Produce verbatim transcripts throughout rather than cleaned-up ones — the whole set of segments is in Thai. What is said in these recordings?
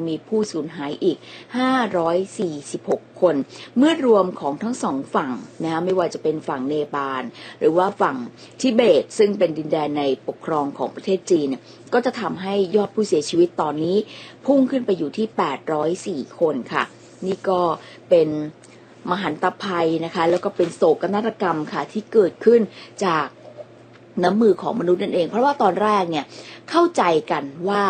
มีผู้สูญหายอีกห้าร้อยสี่สิบหกคนเมื่อรวมของทั้งสองฝั่งนะคะไม่ว่าจะเป็นฝั่งเนปาลหรือว่าฝั่งทิเบตซึ่งเป็นดินแดนในปกครองของประเทศจีนก็จะทำให้ยอดผู้เสียชีวิตตอนนี้พุ่งขึ้นไปอยู่ที่แปดร้อยสี่คนค่ะนี่ก็เป็นมหันตภัยนะคะแล้วก็เป็นโศกนาฏกรรมค่ะที่เกิดขึ้นจากน้ำมือของมนุษย์นั่นเองเพราะว่าตอนแรกเนี่ยเข้าใจกันว่า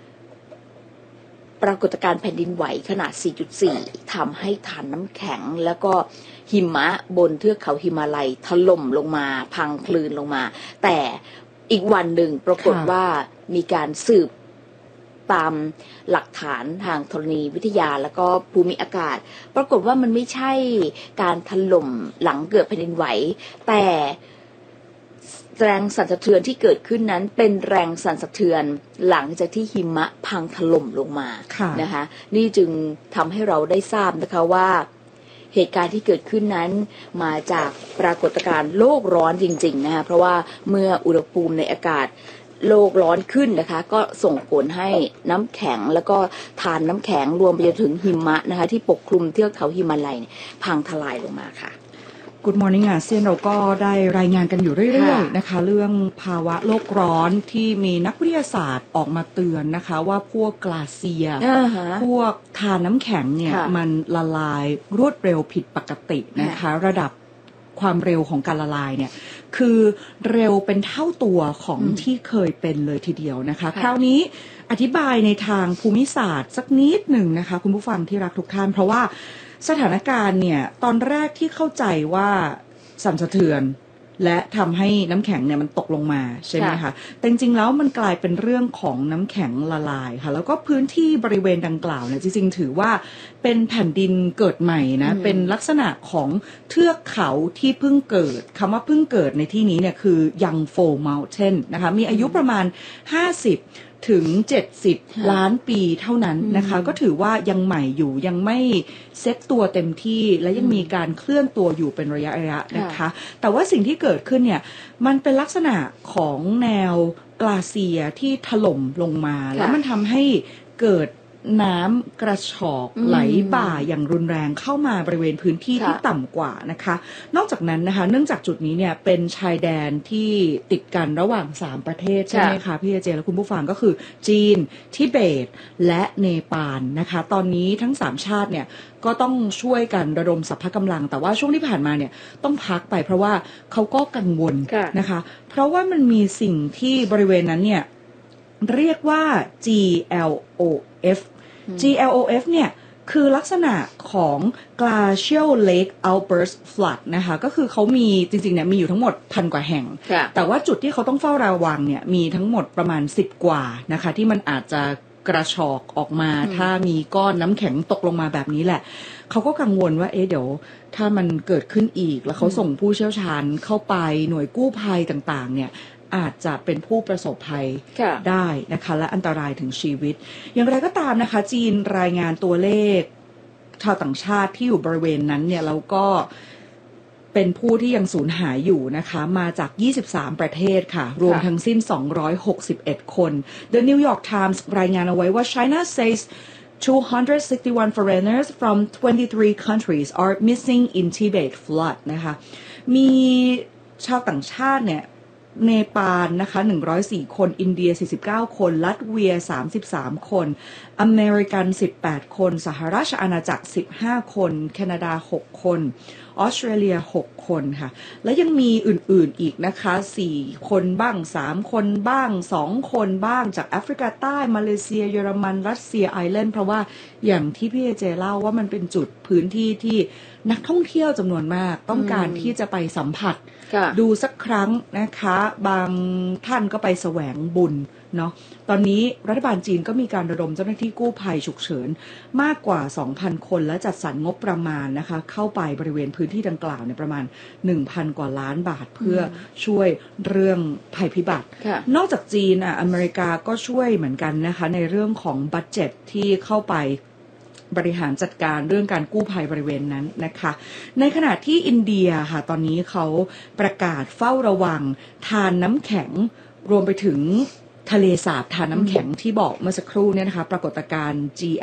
ปรากฏการณ์แผ่นดินไหวขนาด สี่จุดสี่ ทำให้ฐานน้ำแข็งแล้วก็หิมะบนเทือกเขาหิมาลัยถล่มลงมาพังคลืนลงมาแต่อีกวันหนึ่งปรากฏว่ามีการสืบตามหลักฐานทางธรณีวิทยาแล้วก็ภูมิอากาศปรากฏว่ามันไม่ใช่การถล่มหลังเกิดแผ่นดินไหวแต่แรงสั่นสะเทือนที่เกิดขึ้นนั้นเป็นแรงสั่นสะเทือนหลังจากที่หิมะพังถล่มลงมานะคะนี่จึงทำให้เราได้ทราบนะคะว่าเหตุการณ์ที่เกิดขึ้นนั้นมาจากปรากฏการณ์โลกร้อนจริงๆนะคะเพราะว่าเมื่ออุณหภูมิในอากาศโลกร้อนขึ้นนะคะก็ส่งผลให้น้ำแข็งแล้วก็ทานน้ำแข็งรวมไปจนถึงหิมะนะคะที่ปกคลุมเทือกเขาหิมาลัยพังทลายลงมาค่ะ Good Morning อาเซียนเราก็ได้รายงานกันอยู่เรื่อยๆนะคะเรื่องภาวะโลกร้อนที่มีนักวิทยาศาสตร์ออกมาเตือนนะคะว่าพวกกลาเซียพวกทานน้ำแข็งเนี่ยมันละลายรวดเร็วผิดปกตินะคะระดับความเร็วของการละลายเนี่ยคือเร็วเป็นเท่าตัวของที่เคยเป็นเลยทีเดียวนะคะคราวนี้อธิบายในทางภูมิศาสตร์สักนิดหนึ่งนะคะคุณผู้ฟังที่รักทุกท่านเพราะว่าสถานการณ์เนี่ยตอนแรกที่เข้าใจว่าสั่นสะเทือนและทำให้น้ำแข็งเนี่ยมันตกลงมาใช่ไหมคะแต่จริงๆแล้วมันกลายเป็นเรื่องของน้ำแข็งละลายค่ะแล้วก็พื้นที่บริเวณดังกล่าวเนี่ยจริงๆถือว่าเป็นแผ่นดินเกิดใหม่นะเป็นลักษณะของเทือกเขาที่เพิ่งเกิดคำว่าเพิ่งเกิดในที่นี้เนี่ยคือ Young Fall Mountain นะคะมีอายุประมาณห้าสิบถึงเจ็ดสิบล้านปีเท่านั้นนะคะก็ถือว่ายังใหม่อยู่ยังไม่เซ็ตตัวเต็มที่และยังมีการเคลื่อนตัวอยู่เป็นระยะระยะนะคะแต่ว่าสิ่งที่เกิดขึ้นเนี่ยมันเป็นลักษณะของแนวกลาเซียที่ถล่มลงมาแล้วมันทำให้เกิดน้ำกระชอกไหลบ่าอย่างรุนแรงเข้ามาบริเวณพื้นที่ที่ต่ำกว่านะคะนอกจากนั้นนะคะเนื่องจากจุดนี้เนี่ยเป็นชายแดนที่ติดกันระหว่างสามประเทศใช่ไหมคะพี่เจและคุณผู้ฟังก็คือจีนทิเบตและเนปาลนะคะตอนนี้ทั้งสามชาติเนี่ยก็ต้องช่วยกันระดมสรรพกำลังแต่ว่าช่วงที่ผ่านมาเนี่ยต้องพักไปเพราะว่าเขาก็กังวลนะคะเพราะว่ามันมีสิ่งที่บริเวณนั้นเนี่ยเรียกว่า จี แอล โอ เอฟจี แอล โอ เอฟ เนี่ยคือลักษณะของ Glacial Lake Outburst Flood นะคะก็คือเขามีจริงๆเนี่ยมีอยู่ทั้งหมดพันกว่าแห่งแต่ว่าจุดที่เขาต้องเฝ้าระวังเนี่ยมีทั้งหมดประมาณสิบกว่านะคะที่มันอาจจะกระชอกออกมาถ้ามีก้อนน้ำแข็งตกลงมาแบบนี้แหละเขาก็กังวลว่าเอ๊ะเดี๋ยวถ้ามันเกิดขึ้นอีกแล้วเขาส่งผู้เชี่ยวชาญเข้าไปหน่วยกู้ภัยต่างๆเนี่ยอาจจะเป็นผู้ประสบภัยได้นะคะและอันตรายถึงชีวิตอย่างไรก็ตามนะคะจีนรายงานตัวเลขชาวต่างชาติที่อยู่บริเวณนั้นเนี่ยแล้วก็เป็นผู้ที่ยังสูญหายอยู่นะคะมาจากยี่สิบสามประเทศค่ะรวมทั้งสิ้นสองร้อยหกสิบเอ็ดคน The New York Times รายงานเอาไว้ว่า China says two hundred sixty-one foreigners from twenty-three countries are missing in Tibet flood นะคะมีชาวต่างชาติเนี่ยเนปาลนะคะหนึ่งร้อยสี่คนอินเดียสี่สิบเก้าคนลัตเวียสามสิบสามคนอเมริกันสิบแปดคนสหราชอาณาจักรสิบห้าคนแคนาดาหกคนออสเตรเลียหกคนค่ะและยังมีอื่นๆอีกนะคะสี่คนบ้างสามคนบ้างสองคนบ้างจากแอฟริกาใต้มาเลเซียเยอรมันรัสเซียไอร์แลนด์เพราะว่าอย่างที่พี่เจเล่าว่ามันเป็นจุดพื้นที่ที่นักท่องเที่ยวจำนวนมากต้องการที่จะไปสัมผัสดูสักครั้งนะคะบางท่านก็ไปแสวงบุญเนาะตอนนี้รัฐบาลจีนก็มีการระดมเจ้าหน้าที่กู้ภัยฉุกเฉินมากกว่า สองพัน คนและจัดสรรงบประมาณนะคะเข้าไปบริเวณพื้นที่ดังกล่าวเนี่ยประมาณ หนึ่งพัน กว่าล้านบาทเพื่อช่วยเรื่องภัยพิบัตินอกจากจีนอ่ะอเมริกาก็ช่วยเหมือนกันนะคะในเรื่องของบัดเจ็ตที่เข้าไปบริหารจัดการเรื่องการกู้ภัยบริเวณนั้นนะคะในขณะที่อินเดียค่ะตอนนี้เขาประกาศเฝ้าระวังทานน้ำแข็งรวมไปถึงทะเลสาบทานน้ำแข็งที่บอกเมื่อสักครู่เนี่ยนะคะปรากฏการณ์ จี